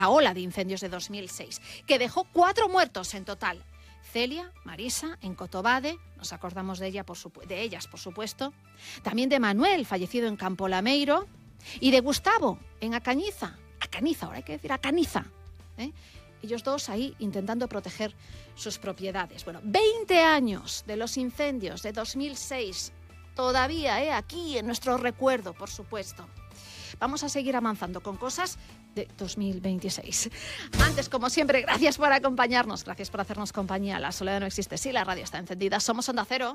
ola de incendios de 2006, que dejó 4 muertos en total. Celia, Marisa, en Cotobade, nos acordamos de ellas, por supuesto. También de Manuel, fallecido en Campo Lameiro, y de Gustavo, en Acaniza, ahora hay que decir Acaniza, ¿eh? Ellos dos ahí intentando proteger sus propiedades. Bueno, 20 años de los incendios de 2006, todavía aquí en nuestro recuerdo, por supuesto. Vamos a seguir avanzando con cosas de 2026. Antes, como siempre, gracias por acompañarnos, gracias por hacernos compañía. La soledad no existe, sí, la radio está encendida. Somos Onda Cero.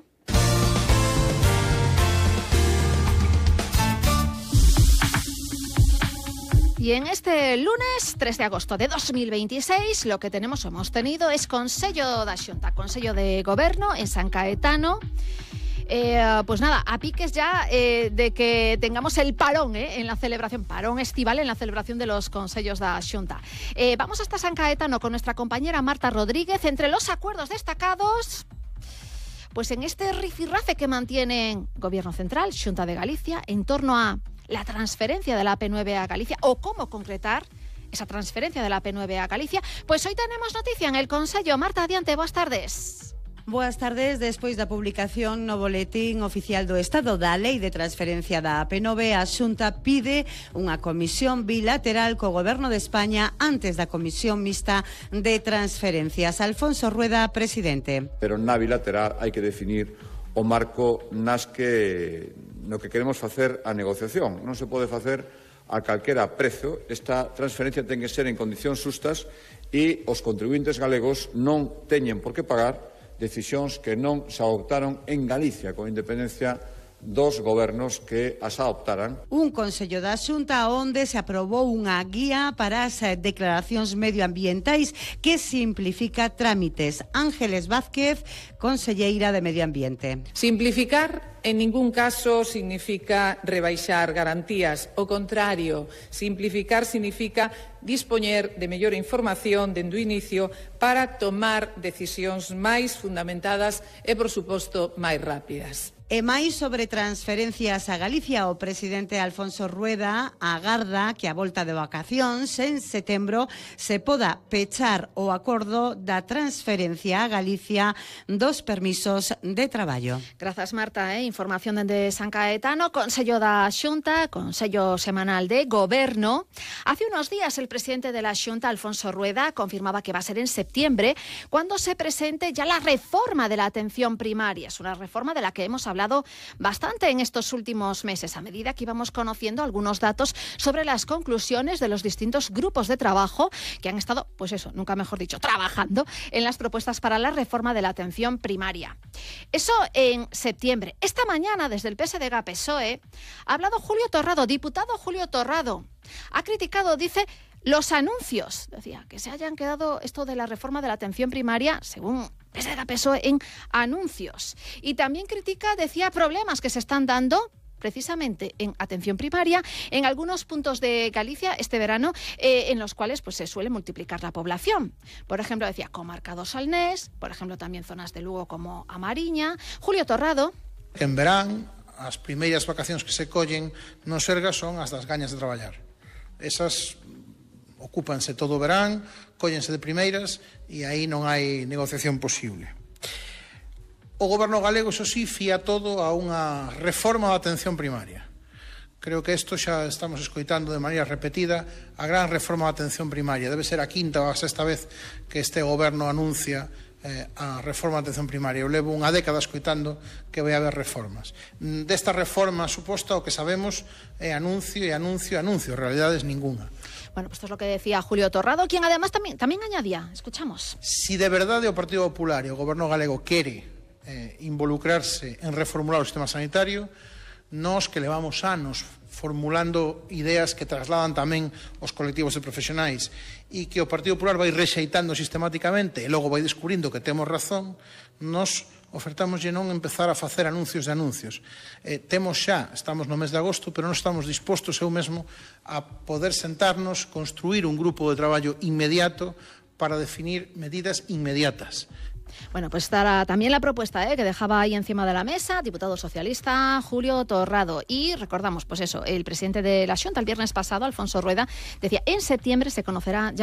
Y en este lunes 3 de agosto de 2026 lo que hemos tenido es Consello da Xunta, Consello de Goberno en San Caetano. Pues nada, a piques ya de que tengamos el parón en la celebración, parón estival en la celebración de los Consellos da Xunta. Vamos hasta San Caetano con nuestra compañera Marta Rodríguez. Entre los acuerdos destacados, pues en este rifirrafe que mantienen Gobierno Central, Xunta de Galicia, en torno a la transferencia de la AP9 a Galicia, o cómo concretar esa transferencia de la AP9 a Galicia, pues hoy tenemos noticia en el Consello. Marta, adiante, boas tardes. Boas tardes. Despois da publicación no Boletín Oficial do Estado da Lei de Transferencia da AP9, a Xunta pide unha comisión bilateral co Goberno de España antes da Comisión Mixta de Transferencias. Alfonso Rueda, presidente. Pero na bilateral hai que definir o marco no que queremos facer a negociación. Non se pode facer a calquera prezo. Esta transferencia ten que ser en condicións justas e os contribuintes galegos non teñen por que pagar decisións que non se adoptaron en Galicia, con independencia dos gobernos que as adoptaran. Un Consello da Xunta onde se aprobou unha guía para as declaracións medioambientais que simplifica trámites. Ángeles Vázquez, conselleira de Medio Ambiente. Simplificar en ningún caso significa rebaixar garantías. O contrario, simplificar significa dispoñer de mellor información dende o inicio para tomar decisións máis fundamentadas e, por suposto, máis rápidas. E máis sobre transferencias a Galicia, o presidente Alfonso Rueda agarda que a volta de vacacións en setembro se poda pechar o acordo da transferencia a Galicia dos permisos de traballo. Grazas, Marta. Información dende San Caetano, Consello da Xunta, Consello Semanal de Goberno. Hace unos días el presidente de la Xunta, Alfonso Rueda, confirmaba que va a ser en septiembre cuando se presente ya la reforma de la atención primaria. Es una reforma de la que hemos hablado bastante en estos últimos meses, a medida que íbamos conociendo algunos datos sobre las conclusiones de los distintos grupos de trabajo que han estado, pues eso, nunca mejor dicho, trabajando en las propuestas para la reforma de la atención primaria. Eso en septiembre. Esta mañana, desde el PSDG-PSOE, ha hablado Julio Torrado, diputado Julio Torrado. Ha criticado, dice, los anuncios. Decía que se hayan quedado esto de la reforma de la atención primaria, según PSOE, en anuncios. Y también critica, decía, problemas que se están dando precisamente en atención primaria en algunos puntos de Galicia este verano, en los cuales pues se suele multiplicar la población. Por ejemplo, decía Comarca do Salnés, por ejemplo también zonas de Lugo como a Mariña. Julio Torrado. En verán, as primeiras vacacións que se collen no Sergas son as das gañas de traballar. Esas ocúpanse todo o verán, cóllense de primeiras e aí non hai negociación posible. O goberno galego, iso sí, fía todo a unha reforma da atención primaria. Creo que isto xa estamos escoitando de maneira repetida, a gran reforma da atención primaria. Debe ser a quinta ou a sexta vez que este goberno anuncia a reforma da atención primaria. Eu levo unha década escoitando que vai haber reformas. Desta reforma suposta o que sabemos é anuncio e anuncio e anuncio, realidades ninguna. Bueno, pues esto es lo que decía Julio Torrado, quien además también añadía, escuchamos. Si de verdade o Partido Popular e o goberno galego quere involucrarse en reformular o sistema sanitario, nós que levamos anos formulando ideas que trasladan tamén os colectivos de profesionais e que o Partido Popular vai rexeitando sistemáticamente e logo vai descubrindo que temos razón, nós ofertámoslle non empezar a facer anuncios de anuncios. Temos xa, estamos no mes de agosto, pero non estamos dispostos eu mesmo a poder sentarnos, construir un grupo de traballo inmediato para definir medidas inmediatas. Bueno, pues estará también la propuesta que dejaba ahí encima de la mesa, diputado socialista Julio Torrado. Y recordamos, pues eso, el presidente de la Xunta el viernes pasado, Alfonso Rueda, decía, en septiembre se conocerá ya